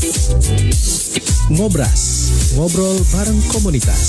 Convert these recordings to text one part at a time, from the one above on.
Ngobras, ngobrol bareng komunitas.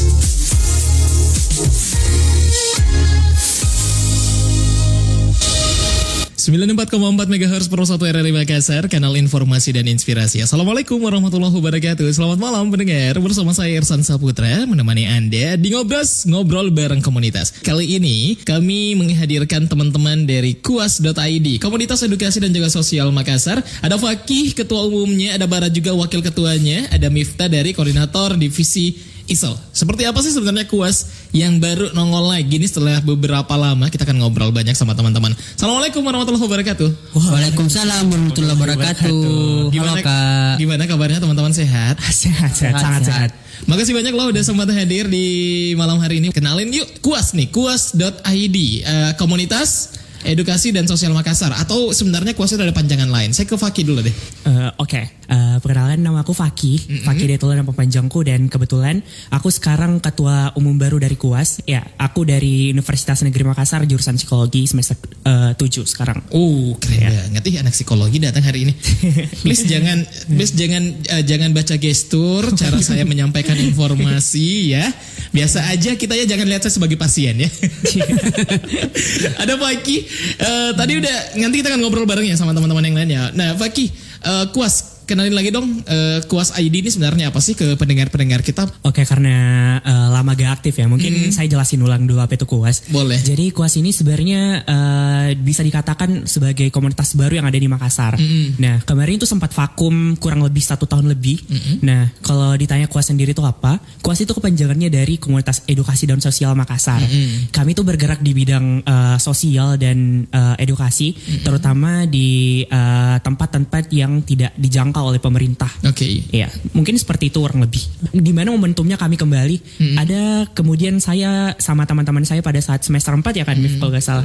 Sembilan 94,4 MHz per 1 RRI Makassar, kanal informasi dan inspirasi. Assalamualaikum warahmatullahi wabarakatuh. Selamat malam pendengar, bersama saya Irsan Saputra menemani Anda di Ngobras, ngobrol bareng komunitas. Kali ini kami menghadirkan teman-teman dari kuas.id, Komunitas Edukasi dan juga Sosial Makassar. Ada Fakih, ketua umumnya, ada Bara juga wakil ketuanya, ada Miftah dari koordinator divisi ISOL. Seperti apa sih sebenarnya kuas yang baru nongol lagi nih setelah beberapa lama? Kita akan ngobrol banyak sama teman-teman. Assalamualaikum warahmatullahi wabarakatuh. Waalaikumsalam warahmatullahi wabarakatuh. Gimana, halo Kak? Gimana kabarnya teman-teman, sehat? Sehat, sangat sehat. Makasih banyak loh udah sempat hadir di malam hari ini. Kenalin yuk kuas nih, kuas.id, Komunitas Edukasi dan Sosial Makassar, atau sebenarnya kuasnya ada panjangan lain. Saya ke Fakih dulu deh. Oke. Perkenalkan, nama aku Fakih. Fakih itu nama panjangku, dan kebetulan aku sekarang ketua umum baru dari kuas. Ya, aku dari Universitas Negeri Makassar jurusan psikologi semester 7 sekarang. Keren banget ih anak psikologi datang hari ini. Please jangan baca gestur cara saya menyampaikan informasi ya. Biasa aja kita ya, jangan lihat saya sebagai pasien ya. Ada Fakih. Tadi udah, nanti kita akan ngobrol bareng ya sama teman-teman yang lain ya. Nah Fakih, kuas, kenalin lagi dong, kuas ID ini sebenarnya apa sih ke pendengar-pendengar kita? Oke, karena lama gak aktif ya, mungkin saya jelasin ulang dulu apa itu kuas. Boleh. Jadi kuas ini sebenarnya bisa dikatakan sebagai komunitas baru yang ada di Makassar. Nah, kemarin itu sempat vakum kurang lebih 1 tahun lebih. Nah, kalau ditanya kuas sendiri itu apa? Kuas itu kepanjangannya dari Komunitas Edukasi dan Sosial Makassar. Kami itu bergerak di bidang sosial dan edukasi, terutama di tempat-tempat yang tidak dijangkau oleh pemerintah. Oke. Ya, mungkin seperti itu kurang lebih. Di mana momentumnya kami kembali. Ada kemudian saya sama teman-teman saya pada saat semester 4 ya kan, Mif, kalau gak salah.